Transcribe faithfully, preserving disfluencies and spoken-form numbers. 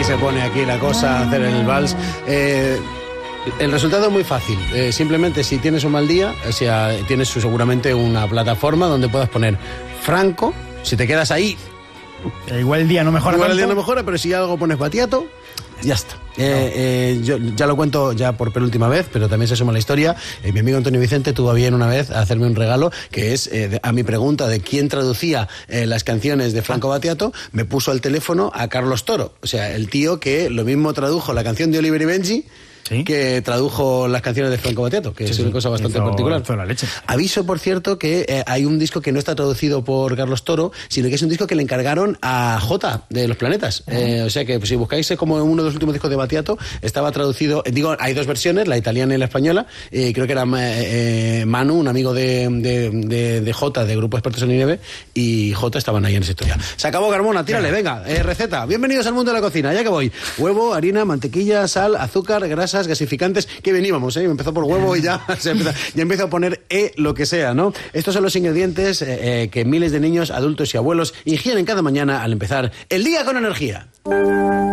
se pone aquí la cosa a hacer el vals. Eh, el resultado es muy fácil. Eh, simplemente si tienes un mal día, o sea, tienes seguramente una plataforma donde puedas poner Franco. Si te quedas ahí, eh, igual el día no mejora. Igual tanto. el día no mejora, pero si algo pones Batiato, ya está. Eh, eh, yo ya lo cuento ya por penúltima vez, pero también se suma la historia. Eh, mi amigo Antonio Vicente tuvo a bien una vez a hacerme un regalo, que es eh, de, a mi pregunta de quién traducía eh, las canciones de Franco Battiato, me puso al teléfono a Carlos Toro, o sea, el tío que lo mismo tradujo la canción de Oliver y Benji, ¿sí?, que tradujo las canciones de Franco Battiato, que sí, es una sí. cosa bastante hizo, particular. Hizo la leche. Aviso, por cierto, que eh, hay un disco que no está traducido por Carlos Toro, sino que es un disco que le encargaron a Jota de Los Planetas. Uh-huh. Eh, o sea que pues, si buscáis eh, como uno de los últimos discos de Battiato, estaba traducido, eh, digo, hay dos versiones, la italiana y la española. Eh, creo que era eh, Manu, un amigo de, de, de, de Jota, de Grupo Expertos en Nieve, y Jota estaban ahí en esa historia. Se acabó, Carmona, tírale, venga, eh, receta. Bienvenidos al mundo de la cocina, ya que voy. Huevo, harina, mantequilla, sal, azúcar, grasas, gasificantes. Que veníamos, ¿eh? Empezó por huevo y ya se empieza, ya empiezo a poner E lo que sea, ¿no? Estos son los ingredientes eh, que miles de niños, adultos y abuelos ingieren cada mañana al empezar el día con energía.